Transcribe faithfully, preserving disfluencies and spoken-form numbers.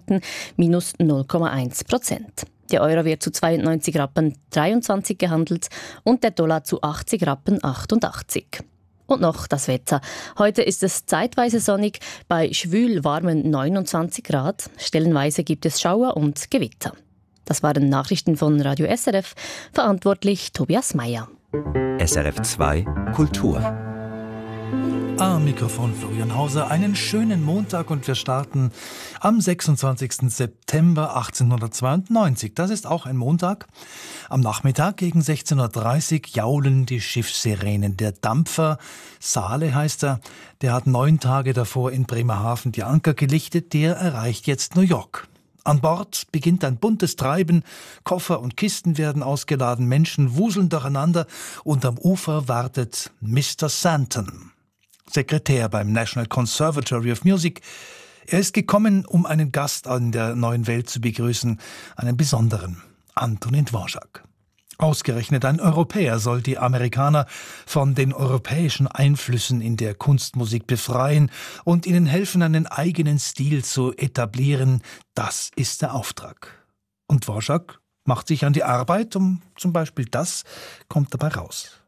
Märkten minus null Komma eins Prozent. Der Euro wird zu zweiundneunzig Rappen dreiundzwanzig gehandelt und der Dollar zu achtzig Rappen achtundachtzig. Und noch das Wetter. Heute ist es zeitweise sonnig, bei schwül warmen neunundzwanzig Grad. Stellenweise gibt es Schauer und Gewitter. Das waren Nachrichten von Radio S R F, verantwortlich Tobias Meyer. S R F zwei Kultur. Am Mikrofon Florian Hauser, einen schönen Montag und wir starten am sechsundzwanzigsten September achtzehnhundertzweiundneunzig. Das ist auch ein Montag. Am Nachmittag gegen sechzehn Uhr dreißig jaulen die Schiffssirenen. Der Dampfer Saale heißt er, der hat neun Tage davor in Bremerhaven die Anker gelichtet, der erreicht jetzt New York. An Bord beginnt ein buntes Treiben, Koffer und Kisten werden ausgeladen, Menschen wuseln durcheinander und am Ufer wartet Mister Santon, Sekretär beim National Conservatory of Music. Er ist gekommen, um einen Gast an der neuen Welt zu begrüßen, einen besonderen, Antonin Dvorak. Ausgerechnet ein Europäer soll die Amerikaner von den europäischen Einflüssen in der Kunstmusik befreien und ihnen helfen, einen eigenen Stil zu etablieren. Das ist der Auftrag. Und Dvorak macht sich an die Arbeit, um zum Beispiel das kommt dabei raus.